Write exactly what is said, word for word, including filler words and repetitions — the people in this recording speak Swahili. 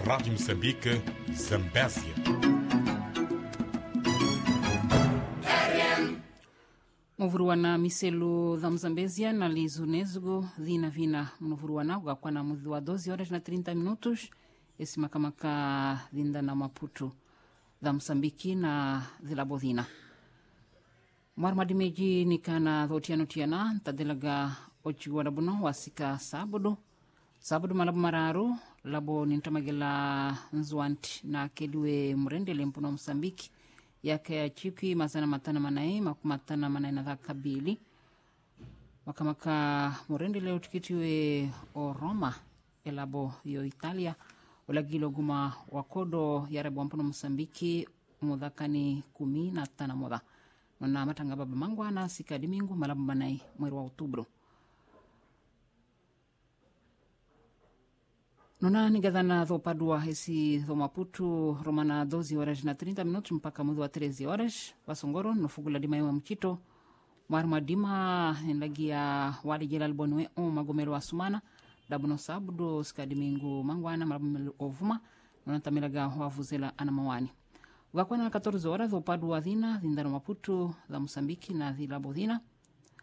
Rádio Moçambique, Zambésia. Muvuruana miselo da Mzambésia na lizo nesgo dhina vina muvuruana ugakwa na mudhi wa doze horas na trinta minutos esi makamaka dhinda na Maputo da Msambiki na dhilabodhina mwarmadimeji nikana dhotiano tiana tadelaga ochi wadabuno wasika sabudu sabudu malabu mararu labo nintamagela nzwanti na kedwe mrendele mpuno Msambiki yake ya chiki mazana matana manae makumatana manae na dhakabili wakamaka murende leo tikitiwe o Roma elabo yo Italia ulagilo guma wakodo yarabu wampuno Msambiki mudhakani kumi na tana moda na matanga baba mangwa na sika dimingu malabu manae mweri wa Otubro nona nigadhana dho padua hesi dho Maputo romana doze horas na trinta minutos mpaka mudhi wa treze horas wasongoro nufugula dima iwa mchito marma dima enlagia wali jelal bonwe o magomero asumana dabuno sabudo skadimingu mangwana malabu ovuma nona tamilaga wavuzela anamawani wakwana catorze horas dho padua dhina dhindano Maputo dha Msambiki na dhilabo dhina